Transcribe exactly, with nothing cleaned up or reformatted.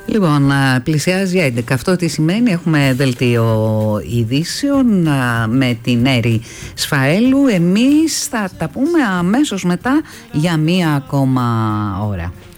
Λοιπόν, πλησιάζει έντεκα. Αυτό τι σημαίνει? Έχουμε δελτίο ειδήσεων με την Έρη Σφαέλου. Εμείς θα τα πούμε αμέσως μετά για μία ακόμα ώρα.